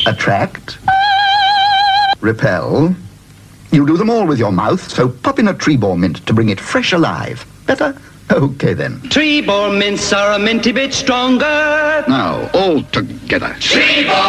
Attract. Repel. You do them all with your mouth, so pop in a Trebor mint to bring it fresh alive. Better? Okay, then. Trebor mints are a minty bit stronger. Now, all together. Trebor!